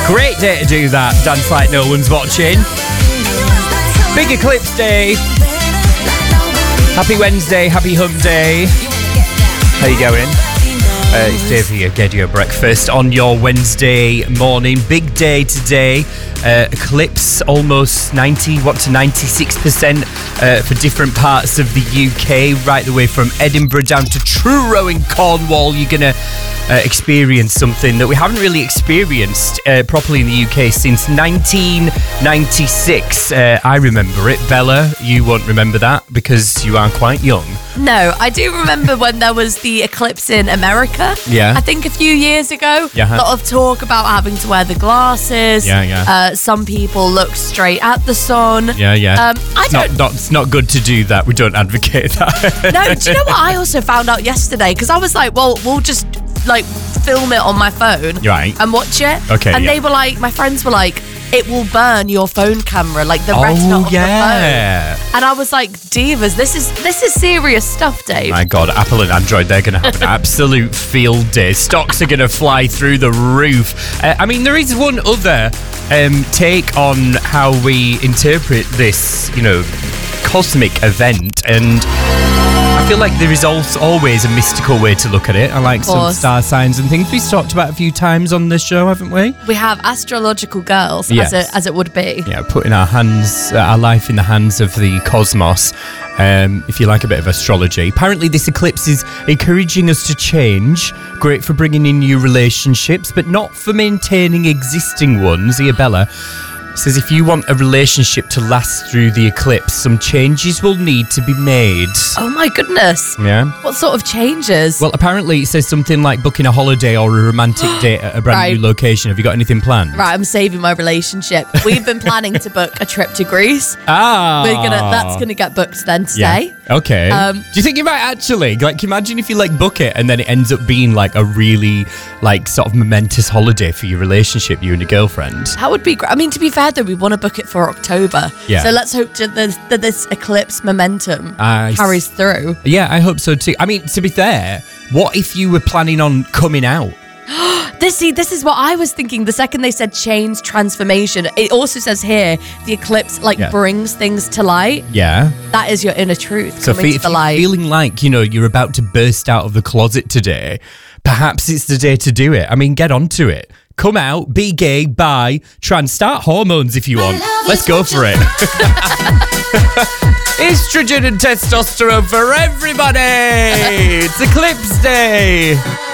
Great day to do that. Dance like no one's watching. Big Eclipse Day. Happy Wednesday, happy hump day. How you going? It's Dave here, Get Your Breakfast on your Wednesday morning. Big day today. Eclipse almost 96% for different parts of the UK, right the way from Edinburgh down to Truro in Cornwall. You're going to experience something that we haven't really experienced properly in the UK since 1996. I remember it. Bella, you won't remember that because you are quite young. No, I do remember when there was the eclipse in America. Yeah. I think a few years ago. Yeah. A lot of talk about having to wear the glasses. Yeah. Some people look straight at the sun. Yeah. It's not good to do that. We don't advocate that. No, do you know what I also found out yesterday? Because I was like, well, we'll just film it on my phone and watch it. Okay. And they were like, my friends were like, it will burn your phone camera, like the retina of the phone. And I was like, divas, this is serious stuff, Dave. My God, Apple and Android, they're going to have an absolute field day. Stocks are going to fly through the roof. There is one other take on how we interpret this, cosmic event, and I feel like there is always a mystical way to look at it. I like some star signs and things. We've talked about a few times on this show, haven't we? We have astrological girls, yes, as it would be. Yeah, putting our life in the hands of the cosmos, if you like a bit of astrology. Apparently this eclipse is encouraging us to change. Great for bringing in new relationships, but not for maintaining existing ones. Bella says if you want a relationship to last through the eclipse, some changes will need to be made. Oh my goodness. Yeah. What sort of changes? Well, apparently it says something like booking a holiday or a romantic date at a brand new location. Have you got anything planned? Right, I'm saving my relationship. We've been planning to book a trip to Greece. That's gonna get booked then today. Yeah. Okay. Do you think you might actually imagine if you book it and then it ends up being a really sort of momentous holiday for your relationship, you and your girlfriend? That would be great. To be fair though, we want to book it for October. Yeah. So let's hope that this eclipse momentum carries through. Yeah, I hope so too. To be fair, what if you were planning on coming out? This is what I was thinking the second they said change, transformation. It also says here the eclipse brings things to light. Yeah. That is your inner truth So coming to the light. If you're feeling like, you're about to burst out of the closet today, perhaps it's the day to do it. Get onto it. Come out, be gay, bye, try and start hormones if you want. Let's go for it. Estrogen and testosterone for everybody. It's Eclipse Day.